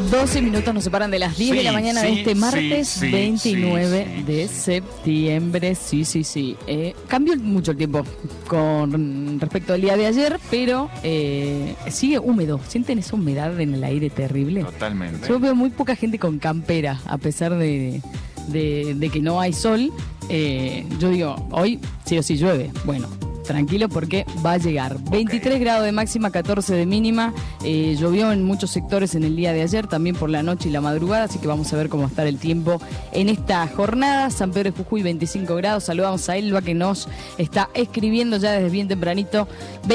12 minutos nos separan de las 10 de la mañana de este martes 29 de septiembre. Sí. Cambió mucho el tiempo con respecto al día de ayer, pero sigue húmedo. ¿Sienten esa humedad en el aire terrible? Totalmente. Yo veo muy poca gente con campera, a pesar de que no hay sol. Yo digo, hoy sí o sí llueve. Bueno, tranquilo porque va a llegar. 23 grados de máxima, 14 de mínima. Llovió en muchos sectores en el día de ayer, también por la noche y la madrugada, así que vamos a ver cómo va a estar el tiempo en esta jornada. San Pedro de Jujuy, 25 grados. Saludamos a Elba, que nos está escribiendo ya desde bien tempranito.